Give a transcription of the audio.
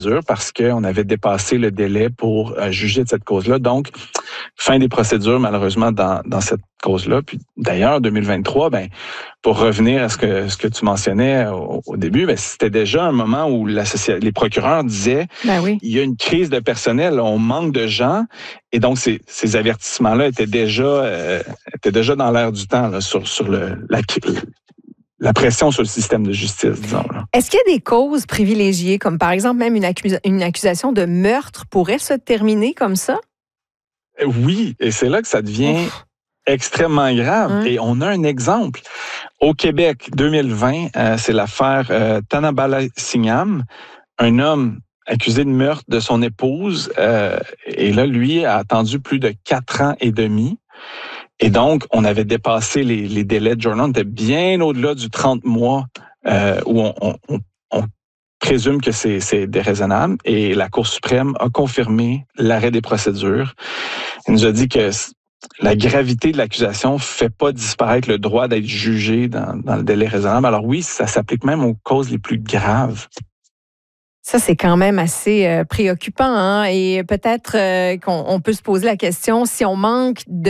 parce qu'on avait dépassé le délai pour juger de cette cause-là. Donc, fin des procédures, malheureusement, dans cette cause-là. Puis d'ailleurs, 2023, pour revenir à ce que tu mentionnais au début, c'était déjà un moment où les procureurs disaient oui. Il y a une crise de personnel, on manque de gens. Et donc, ces avertissements-là étaient déjà dans l'air du temps là, sur la pression sur le système de justice, disons. Là. Est-ce qu'il y a des causes privilégiées, comme par exemple même une accusation de meurtre pourrait se terminer comme ça? Oui, et c'est là que ça devient extrêmement grave. Et on a un exemple. Au Québec, 2020, c'est l'affaire Tanabala Singham, un homme accusé de meurtre de son épouse. Et là, lui a attendu plus de 4 ans et demi. Et donc, on avait dépassé les délais de journal. On était bien au-delà du 30 mois où on présume que c'est déraisonnable. Et la Cour suprême a confirmé l'arrêt des procédures. Elle nous a dit que la gravité de l'accusation ne fait pas disparaître le droit d'être jugé dans le délai raisonnable. Alors oui, ça s'applique même aux causes les plus graves. Ça, c'est quand même assez préoccupant. Hein? Et peut-être qu'on peut se poser la question, si on manque de